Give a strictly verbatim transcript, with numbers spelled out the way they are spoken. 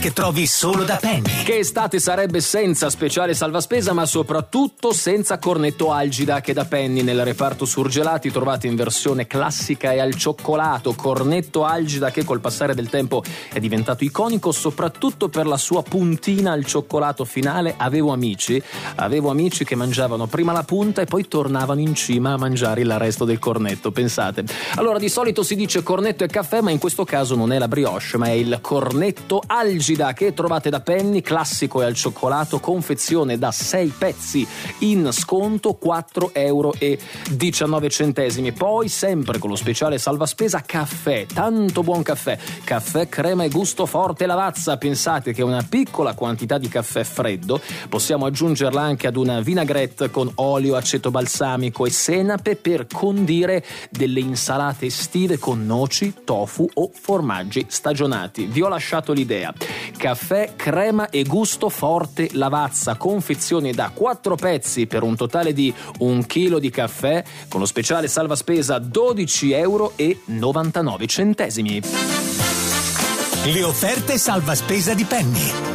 che trovi solo da Penny. Che estate sarebbe senza speciale salvaspesa, ma soprattutto senza cornetto Algida, che da Penny nel reparto surgelati trovate in versione classica e al cioccolato. Cornetto Algida che col passare del tempo è diventato iconico soprattutto per la sua puntina al cioccolato finale. Avevo amici, avevo amici che mangiavano prima la punta e poi tornavano in cima a mangiare il resto del cornetto, pensate. Allora, di solito si dice cornetto e caffè, ma in questo caso non è la brioche, ma è il cornetto Algida che trovate da Penny, classico e al cioccolato, confezione da sei pezzi, in sconto quattro euro e diciannove centesimi. Poi sempre con lo speciale salvaspesa caffè, tanto buon caffè, caffè crema e gusto forte Lavazza. Pensate che una piccola quantità di caffè freddo possiamo aggiungerla anche ad una vinaigrette con olio, aceto balsamico e senape per condire delle insalate estive con noci, tofu o formaggi stagionati. Vi ho lasciato l'idea. Caffè, crema e gusto forte Lavazza, confezione da quattro pezzi per un totale di un chilo di caffè, con lo speciale salvaspesa dodici euro e novantanove centesimi. Le offerte salvaspesa di Penny.